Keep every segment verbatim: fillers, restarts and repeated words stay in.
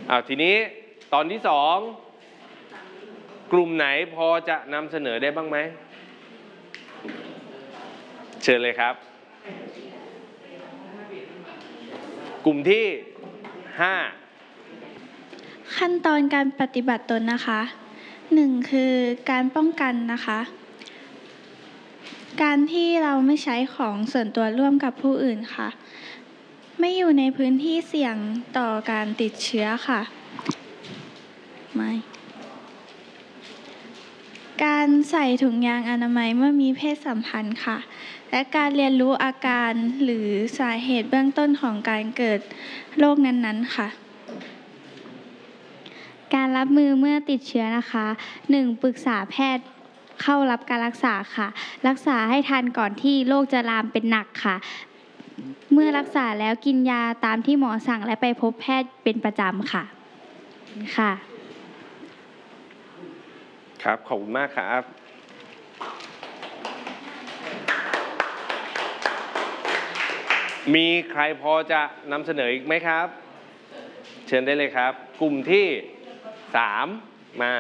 อ้าวทีนี้ตอนที่สองกลุ่มไหนพอจะนำเสนอได้บ้างไหมเชิญเลยครับกลุ่มที่ห้าขั้นตอนการปฏิบัติตนนะคะหนึ่งคือการป้องกันนะคะการที่เราไม่ใช้ของส่วนตัวร่วมกับผู้อื่นค่ะไม่อยู่ในพื้นที่เสี่ยงต่อการติดเชื้อค่ะไม่การใส่ถุงยางอนามัยเมื่อมีเพศสัมพันธ์ค่ะและการเรียนรู้อาการหรือสาเหตุเบื้องต้นของการเกิดโรคนั้นๆค่ะการรับมือเมื่อติดเชื้อนะคะหนึ่งปรึกษาแพทย์เข้ารับการรักษาค่ะรักษาให้ทันก่อนที่โรคจะลามเป็นหนักค่ะเมื่อรักษาแล้วกินยาตามที่หมอสั่งและไปพบแพทย์เป็นประจำค่ะค่ะครับขอบคุณมากครับมีใครพอจะนำเสนออีกไหมครับเชิญได้เลยครับกลุ่มที่สามมา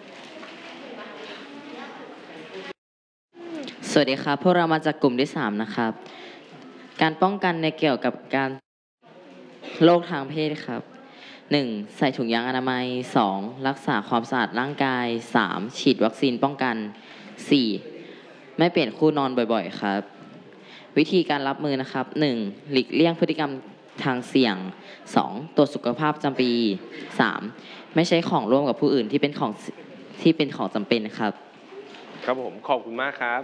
สวัสดีครับพวกเรามาจากกลุ่มที่สามนะครับการป้องกันในเกี่ยวกับการโรคทางเพศครับหนึ่งใส่ถุงยางอนามัยสองรักษาความสะอาดร่างกายสามฉีดวัคซีนป้องกันสี่ไม่เปลี่ยนคู่นอนบ่อยๆครับวิธีการรับมือนะครับหนึ่งหลีกเลี่ยงพฤติกรรมทางเสี่ยงสองตรวจสุขภาพประจำปีสามไม่ใช้ของร่วมกับผู้อื่นที่เป็นของที่เป็นของจำเป็นครับครับผมขอบคุณมากครับ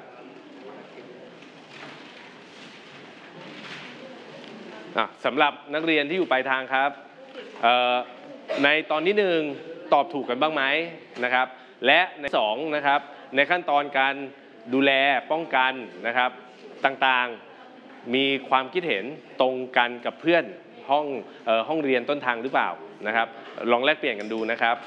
สำหรับนักเรียนที่อยู่ปลายทางครับในตอนที่หนึ่งตอบถูกกันบ้างไหมนะครับและในสองนะครับในขั้นตอนการดูแลป้องกันนะครับต่างๆมีความคิดเห็นตรงกันกับเพื่อนห้องเอ่อห้องเรียนต้นทางหรือเปล่านะครับลองแลกเปลี่ยนกันดูนะครับ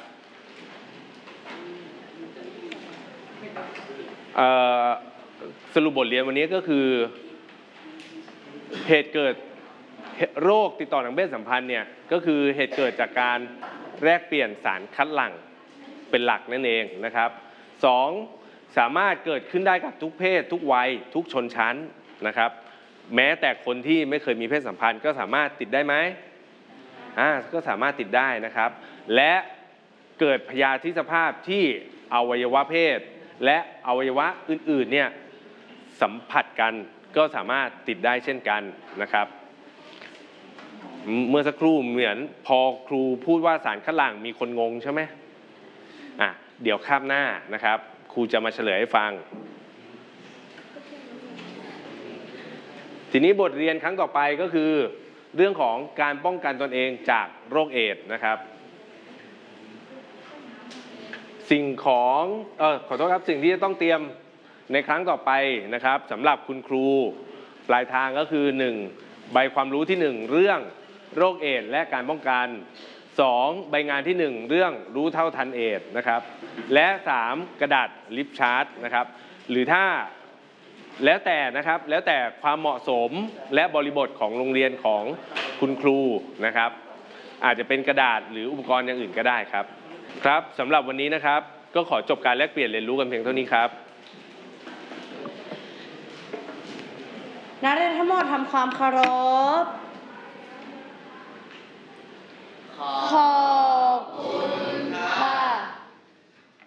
สรุปบทเรียนวันนี้ก็คือเหตุเกิดโรคติดต่อทางเพศสัมพันธ์เนี่ยก็คือเหตุเกิดจากการแลกเปลี่ยนสารคัดหลั่งเป็นหลักนั่นเองนะครับสองสามารถเกิดขึ้นได้กับทุกเพศทุกวัยทุกชนชั้นนะครับแม้แต่คนที่ไม่เคยมีเพศสัมพันธ์ก็สามารถติดได้ไหมอ่าก็สามารถติดได้นะครับและเกิดพยาธิสภาพที่อวัยวะเพศและอวัยวะอื่นๆเนี่ยสัมผัสกันก็สามารถติดได้เช่นกันนะครับเมื่อสักครู่เหมือนพอครูพูดว่าสารคัดหลั่งมีคนงงใช่ไหมอ่ะเดี๋ยวคาบหน้านะครับครูจะมาเฉลยให้ฟังทีนี้บทเรียนครั้งต่อไปก็คือเรื่องของการป้องกันตนเองจากโรคเอดส์นะครับสิ่งของเออขอโทษครับสิ่งที่จะต้องเตรียมในครั้งต่อไปนะครับสำหรับคุณครูปลายทางก็คือหนึ่งใบความรู้ที่หนึ่งเรื่องโรคเอดส์และการป้องกันสองใบงานที่หนึ่งเรื่องรู้เท่าทันเอดส์นะครับและสามกระดาษลิปชาร์ตนะครับหรือถ้าแล้วแต่นะครับแล้วแต่ความเหมาะสมและบริบทของโรงเรียนของคุณครูนะครับอาจจะเป็นกระดาษหรืออุปกรณ์อย่างอื่นก็ได้ครับครับสำหรับวันนี้นะครับก็ขอจบการแลกเปลี่ยนเรียนรู้กันเพียงเท่านี้ครับนักเรียนทั้งหมดทำความเคารพขอ